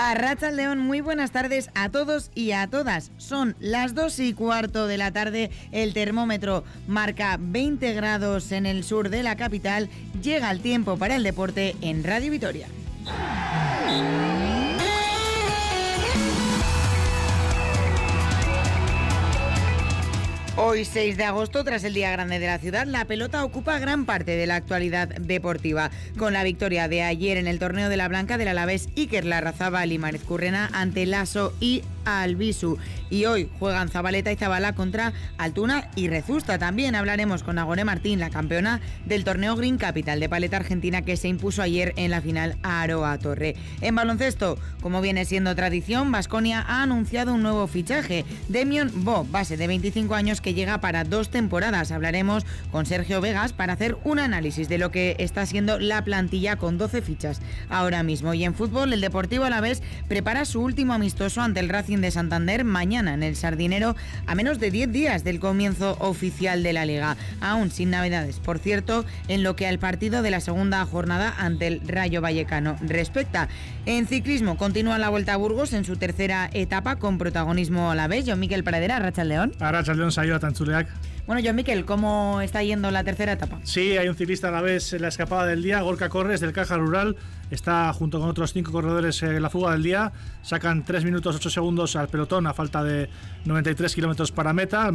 Arratsaldeon, muy buenas tardes a todos y a todas. Son las 2:15 de la tarde, el termómetro marca 20 grados en el sur de la capital. Llega el tiempo para el deporte en Radio Vitoria. Hoy, 6 de agosto, tras el Día Grande de la ciudad, la pelota ocupa gran parte de la actualidad deportiva. Con la victoria de ayer en el torneo de la Blanca del Alavés, Iker Larrazábal y Márez Currena ante Lasso y Albisu. Y hoy juegan Zabaleta y Zabala contra Altuna y Rezusta. También hablaremos con Agore Martín, la campeona del torneo Green Capital de paleta argentina, que se impuso ayer en la final a Aroa Torre. En baloncesto, como viene siendo tradición, Baskonia ha anunciado un nuevo fichaje. Demion Bo, base de 25 años, que llega para 2 temporadas. Hablaremos con Sergio Vegas para hacer un análisis de lo que está siendo la plantilla con 12 fichas ahora mismo. Y en fútbol, el Deportivo Alavés prepara su último amistoso ante el Racing de Santander mañana en el Sardinero, a menos de 10 días del comienzo oficial de la Liga. Aún sin novedades, por cierto, en lo que al partido de la segunda jornada ante el Rayo Vallecano respecta. En ciclismo, continúa la Vuelta a Burgos en su tercera etapa con protagonismo alavés. Jon Mikel Pradera, Arratsaldeon. Arratsaldeon, saio tantzuleak. Bueno, Jon Mikel, ¿cómo está yendo la tercera etapa? Sí, hay un ciclista a la vez en la escapada del día. Gorka Corres, del Caja Rural, está junto con otros 5 corredores en la fuga del día. Sacan 3 minutos 8 segundos al pelotón a falta de 93 kilómetros para meta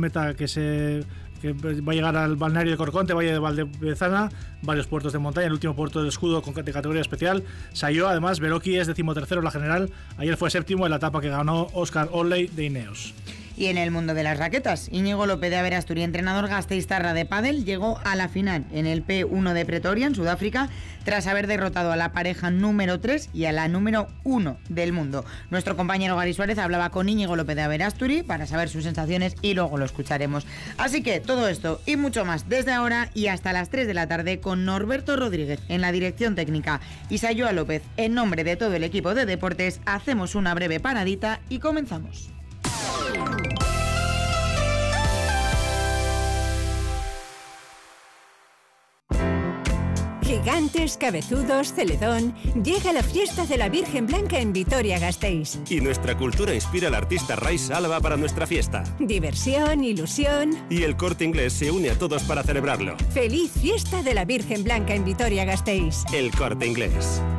que va a llegar al balneario de Corconte, Valle de Valdebezana, varios puertos de montaña, el último puerto del escudo de categoría especial. Saió, además, Beroki es 13º en la general. Ayer fue 7º en la etapa que ganó Óscar Olley de Ineos. Y en el mundo de las raquetas, Íñigo López de Aberasturi, entrenador gasteiztarra de pádel, llegó a la final en el P1 de Pretoria, en Sudáfrica, tras haber derrotado a la pareja número 3 y a la número 1 del mundo. Nuestro compañero Gary Suárez hablaba con Íñigo López de Aberasturi para saber sus sensaciones y luego lo escucharemos. Así que todo esto y mucho más desde ahora y hasta las 3 de la tarde con Norberto Rodríguez en la dirección técnica y Sayoa López en nombre de todo el equipo de deportes. Hacemos una breve paradita y comenzamos. Gigantes, Cabezudos, Celedón, llega la fiesta de la Virgen Blanca en Vitoria-Gasteiz. Y nuestra cultura inspira al artista Rais Álava para nuestra fiesta. Diversión, ilusión. Y el Corte Inglés se une a todos para celebrarlo. ¡Feliz fiesta de la Virgen Blanca en Vitoria-Gasteiz! El Corte Inglés.